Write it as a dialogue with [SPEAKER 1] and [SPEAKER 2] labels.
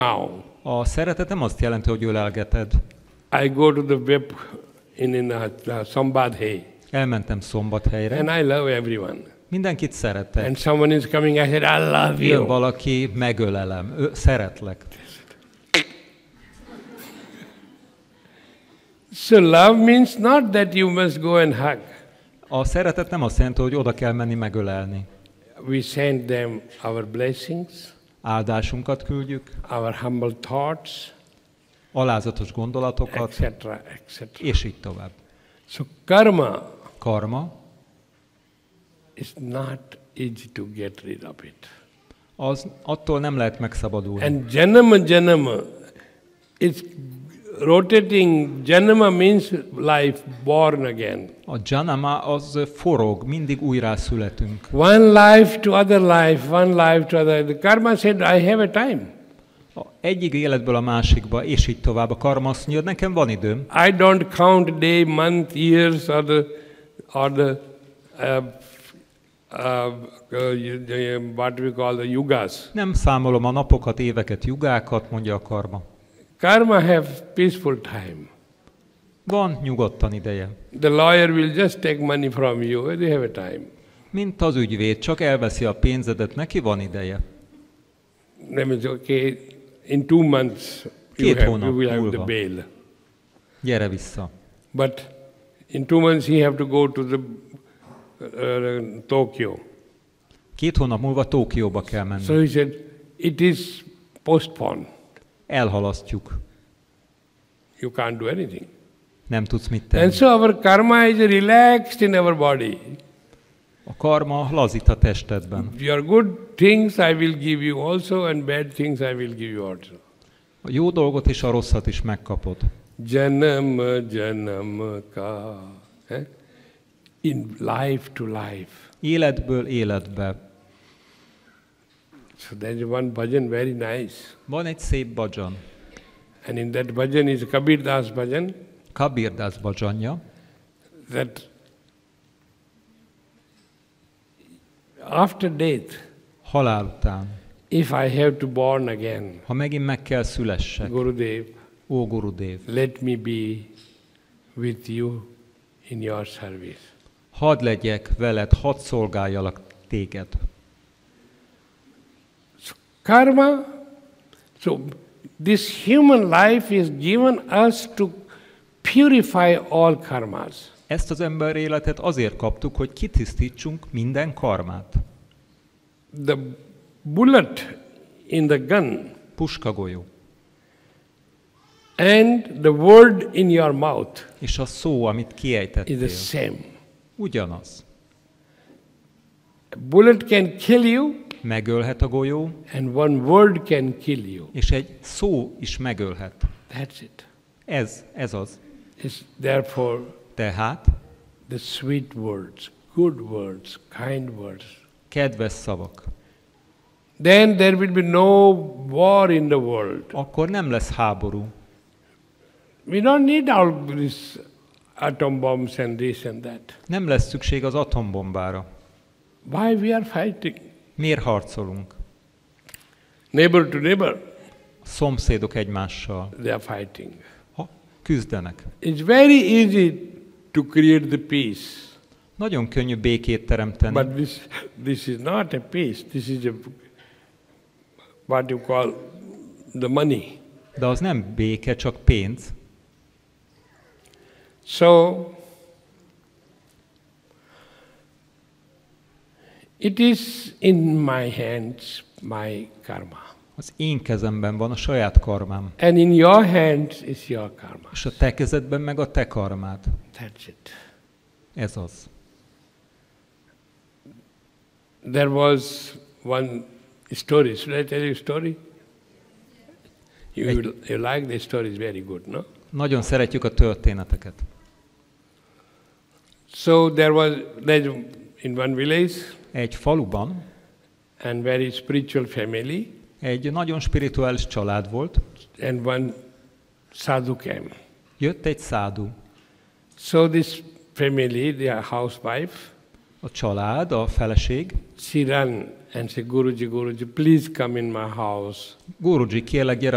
[SPEAKER 1] now.
[SPEAKER 2] A szeretet nem azt jelenti, hogy ölelgeted.
[SPEAKER 1] I go to the web in Sambadhe,
[SPEAKER 2] Elmentem Szombathelyre.
[SPEAKER 1] and I love everyone.
[SPEAKER 2] Mindenkit szeretek.
[SPEAKER 1] And someone is coming, I said, I love
[SPEAKER 2] Jön
[SPEAKER 1] you.
[SPEAKER 2] valaki, megölelem. Szeretlek.
[SPEAKER 1] So love means not that you must go and hug.
[SPEAKER 2] A szeretet nem azt jelenti, hogy oda kell menni megölelni.
[SPEAKER 1] We send them our blessings,
[SPEAKER 2] Áldásunkat küldjük,
[SPEAKER 1] our humble thoughts,
[SPEAKER 2] alázatos gondolatokat,
[SPEAKER 1] etc., etc.
[SPEAKER 2] és így tovább.
[SPEAKER 1] So karma
[SPEAKER 2] Karma,
[SPEAKER 1] is not easy to get rid of it.
[SPEAKER 2] az attól nem lehet megszabadulni.
[SPEAKER 1] And janama, it's rotating. Janama means life, born again.
[SPEAKER 2] A janama az forog, mindig újrá születünk.
[SPEAKER 1] One life to other life, one life to other. The karma said, I have a time.
[SPEAKER 2] Egyik életből a másikba, és így tovább. A karma azt mondja, nekem van időm.
[SPEAKER 1] I don't count day, month, years, or the what we call the yugas.
[SPEAKER 2] Nem számolom a napokat, éveket, jugákat, mondja a karma.
[SPEAKER 1] Karma have peaceful time.
[SPEAKER 2] Van nyugodtan ideje.
[SPEAKER 1] The lawyer will just take money from you. They have a time.
[SPEAKER 2] Mint az ügyvéd, csak elveszi a pénzedet, neki van ideje.
[SPEAKER 1] That means, okay, in 2 months you will have the bail.
[SPEAKER 2] Gyere vissza.
[SPEAKER 1] But in 2 months he have to go to the Tokyo.
[SPEAKER 2] 2 hónap múlva Tokióba kell menni.
[SPEAKER 1] So he said, it is postponed.
[SPEAKER 2] Elhalasztjuk.
[SPEAKER 1] You can't do anything.
[SPEAKER 2] Nem tudsz mit tenni.
[SPEAKER 1] And so our karma is relaxed in our body.
[SPEAKER 2] A karma lazít a testedben.
[SPEAKER 1] Your good things I will give you also, and bad things I will give you also.
[SPEAKER 2] A jó dolgot és a rosszat is megkapod.
[SPEAKER 1] Janam ka. In life to life.
[SPEAKER 2] Életből életbe.
[SPEAKER 1] So there is one bhajan, very nice.
[SPEAKER 2] Van egy szép bhajan.
[SPEAKER 1] And in that bhajan is Kabir Das bhajan.
[SPEAKER 2] Kabir Das bhajanja.
[SPEAKER 1] That after death,
[SPEAKER 2] halál után,
[SPEAKER 1] if I have to born again,
[SPEAKER 2] ha megint meg kell szülessek,
[SPEAKER 1] Gurudev,
[SPEAKER 2] ó Gurudev,
[SPEAKER 1] let me be with you in your service.
[SPEAKER 2] Hadd legyek veled, hadd szolgáljalak téged.
[SPEAKER 1] So, karma, so this human life is given us to purify all karmas.
[SPEAKER 2] Ezt az ember életet azért kaptuk, hogy kitisztítsunk minden karmát.
[SPEAKER 1] The bullet in the gun
[SPEAKER 2] puskagolyó
[SPEAKER 1] and the word in your mouth
[SPEAKER 2] és a szó, amit kiejtettél,
[SPEAKER 1] is the same.
[SPEAKER 2] ugyanaz.
[SPEAKER 1] A bullet can kill you,
[SPEAKER 2] megölhet a golyó,
[SPEAKER 1] and one word can kill you.
[SPEAKER 2] és egy szó is megölhet.
[SPEAKER 1] That's it.
[SPEAKER 2] Ez az.
[SPEAKER 1] It's therefore
[SPEAKER 2] tehát
[SPEAKER 1] the sweet words, good words, kind words.
[SPEAKER 2] Kedves szavak.
[SPEAKER 1] Then there will be no war in the world.
[SPEAKER 2] Akkor nem lesz háború.
[SPEAKER 1] We don't need all these atom bombs and this and that.
[SPEAKER 2] Nem lesz szükség az atombombára.
[SPEAKER 1] Why we are fighting?
[SPEAKER 2] Miért harcolunk?
[SPEAKER 1] Neighbor to neighbor.
[SPEAKER 2] A szomszédok egymással.
[SPEAKER 1] They are fighting.
[SPEAKER 2] Küzdenek.
[SPEAKER 1] It's very easy to create the peace.
[SPEAKER 2] Nagyon könnyű békét teremteni.
[SPEAKER 1] But this is not a peace. This is a what you call the money.
[SPEAKER 2] De az nem béke, csak pénz.
[SPEAKER 1] So it is in my hands, my karma.
[SPEAKER 2] Az én kezemben van a saját karmám.
[SPEAKER 1] And in your hands is your karma.
[SPEAKER 2] És a te kezedben meg a te karmád.
[SPEAKER 1] That's it.
[SPEAKER 2] Ez az.
[SPEAKER 1] There was one story. Should I tell you a story? You like the story, is very good, no?
[SPEAKER 2] Nagyon szeretjük a történeteket.
[SPEAKER 1] So there's in one village,
[SPEAKER 2] egy faluban,
[SPEAKER 1] and very spiritual family,
[SPEAKER 2] egy nagyon spirituális család volt,
[SPEAKER 1] and one sadhu came.
[SPEAKER 2] Jött egy szádu.
[SPEAKER 1] So this family, their housewife,
[SPEAKER 2] a család, a feleség,
[SPEAKER 1] she ran and said, Guruji, Guruji, please come in my house.
[SPEAKER 2] Guruji, kérlek, gyere